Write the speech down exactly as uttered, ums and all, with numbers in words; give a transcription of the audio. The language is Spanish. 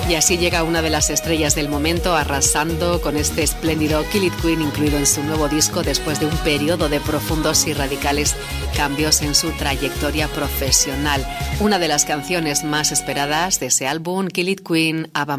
Y así llega una de las estrellas del momento, arrasando con este espléndido Kill It Queen incluido en su nuevo disco después de un periodo de profundos y radicales cambios en su trayectoria profesional. Una de las canciones más esperadas de ese álbum, Kill It Queen, Ava